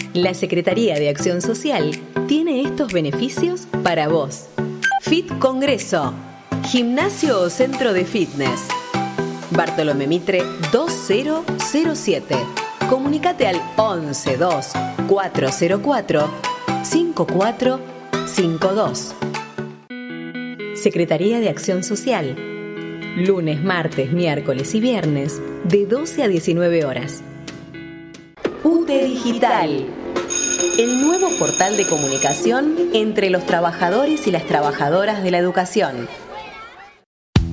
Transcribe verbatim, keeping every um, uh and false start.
La Secretaría de Acción Social tiene estos beneficios para vos. Fit Congreso, gimnasio o centro de fitness. Bartolomé Mitre dos mil siete. Comunicate al once dos cuatro cero cuatro cinco cuatro cinco dos. Secretaría de Acción Social. Lunes, martes, miércoles y viernes de doce a diecinueve horas. U T E Digital, el nuevo portal de comunicación entre los trabajadores y las trabajadoras de la educación.